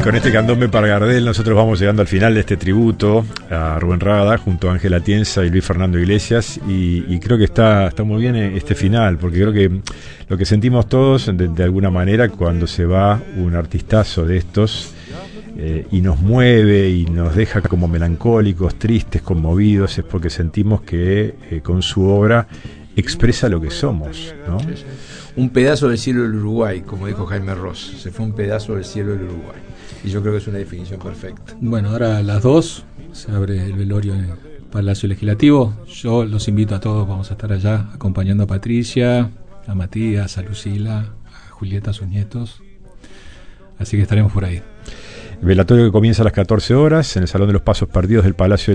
con este candombe para Gardel nosotros vamos llegando al final de este tributo a Rubén Rada junto a Ángel Atienza y Luis Fernando Iglesias, y creo que está muy bien este final, porque creo que lo que sentimos todos de alguna manera cuando se va un artistazo de estos y nos mueve y nos deja como melancólicos, tristes, conmovidos, es porque sentimos que con su obra expresa lo que somos, ¿no? Un pedazo del cielo del Uruguay, como dijo Jaime Ross, se fue un pedazo del cielo del Uruguay, y yo creo que es una definición perfecta. Bueno, ahora a las 2 se abre el velorio en el Palacio Legislativo. Yo los invito a todos, vamos a estar allá acompañando a Patricia, a Matías, a Lucila, a Julieta, a sus nietos, así que estaremos por ahí. Velatorio que comienza a las 14 horas en el Salón de los Pasos Perdidos del Palacio